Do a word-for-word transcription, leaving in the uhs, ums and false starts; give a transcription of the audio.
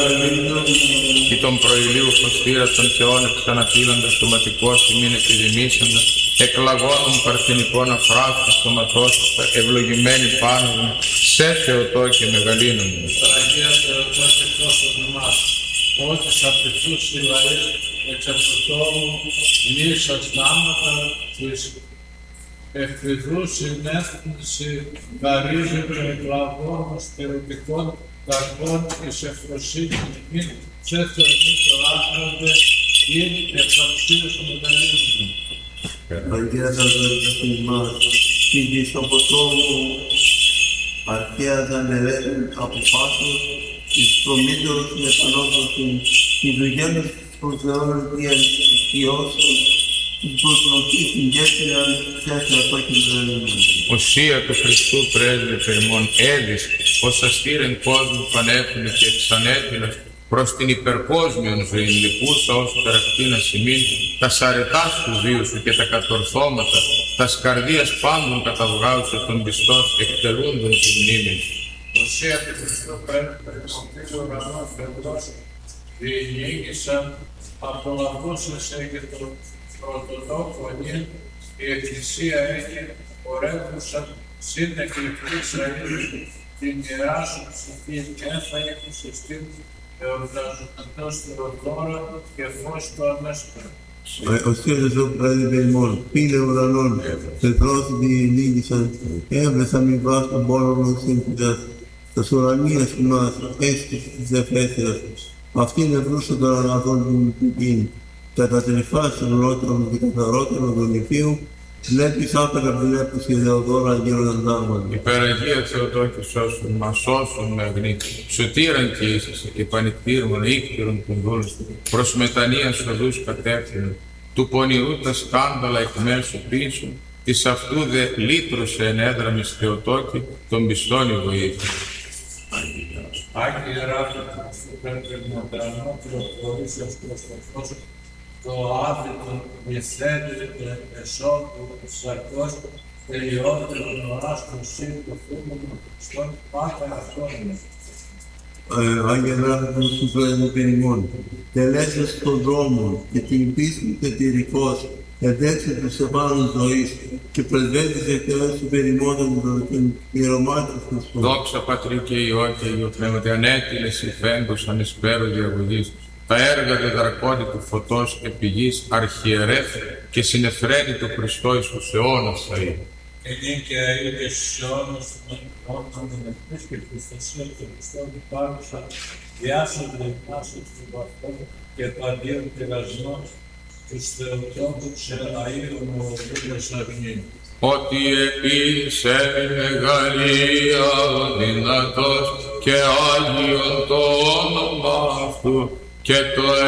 Ή τον προηλίου φωστήρα των Θεών εξαναπήλοντας σωματικός ημίν επιδημήσαντας, εκλαγώνων παρθενικών αφράστων στοματός, ευλογημένη πάνω μου, σε Θεοτό και μεγαλύνων μου. Παναγία Θεοτό και φως ονομάς, ότις απειθούς οι λαείς εξ αυτοτόμου, νήσας νάματα της εχθριδούς συνέθνηση, χαρίζεται εκλαγώνων στερετικών ταρκών εις ευφροσύνη ημίν, σε Θεοτή το άκρονται, ειν επαξίως μεγαλύνων. Αγία Θεοτό μας, την της αποτόμου, αρχαία δανερέτων από πάσος, της προμήτωρος μετανόδοσιν, τη δουλειάνος των Θεών διαλυκιώσεων, την προσνοχής την γέφυρα, σε Θεοτό και μεγαλύνων. Οσία του Χριστού πρέσβη περιμών έδεις, ως αστήρεν κόσμου πανέφωνη και εξανέτειλας, προς την υπερκόσμιον ζωήν λυπούσα ως καρακτήνας ημίν, τα σαρετάς του βίου σου και τα κατορθώματα, τα καρδίας πάντων καταβγάουσα των πιστός, εκτελούντων τη μνήμη. Οσία του Χριστού πρέσβη περιμών ουρανών φευρός, διηγήσαν, απολαυούσεσαι και το πρωτοτόκο νυν, η Εκκλησία έχει πορεύουσα συν εκλειπτήσα ήδη την Ιερά σου ψυχή και θα έχουν συστήν εορταζοντός Θεοτόρα και φως του αμέσπρου. Ο Κύριος ο πρέσβη περιμών, πήλε ουρανών, πετρώθη διηλίγησαν, έβρεσαν μη βάς των πόνων σύμφυντας, τας ουρανίας μας έστηση της εφέθειας, αυτήν ευρούσε τον αναδόν του μυθικήν, κατά τρυφάς των ολότερων και καθαρότερων των νηφίου, βλέπεις άπερα βλέπεις και Θεοδόρα αγγέλων δάγματα. Υπεραγία Θεοτό και σώσουν, μα σώσουν με αγνή, σωτήραν και ίσασε και πανηκτήρμον ήκτηρον των δούλων, προς μετανοίας οδούς κατεύθυνον, του πονηρού τα σκάνδαλα εκ μέσω πίσω, της αυτού δε λύτρωσε ενέδραμης Θεοτόκη, των πιστών η βοήθεια. Άγιε Ράφη του Πεντρεμοντρανό, πληροφορήσεως προς το φως, το άδειτο μυθέντε εσώπου σαρκός, τελειότερον οράς του σύν του φούμενου, στον πάτα αυτόνιμο. Άγιε Ράφη του πρέσβη περιμών, τελέσσες τον δρόμο και την πίστη τετηρικός, εδέξε τους επάνων ζωής και πρεσβεύησε Θεός του περιμόνων των ιερομάτων του. Δόξα Πατρί και Υιό και Υιό Πνεύματι, ανέτειλες υφέντους ανεσπέρου διαγωγής, τα έργα δεδαρκώδη του φωτός επιγής αρχιερεύ και συνεφραίνει του Χριστό εις τους αιώνας αεί. Ενήν και αεί και στους αιώνας των αιώνων των εθνής και Χριστοσία και Χριστόν υπάρχουσα, διάσονται εμάσους του βαθμού και παντίον πειρασμός, τους Θεοτόκους σε αΐρων οδούλες αγνή. Ότι επίσε μεγαλεία ο δυνατός και Άγιον το όνομα αυτού και το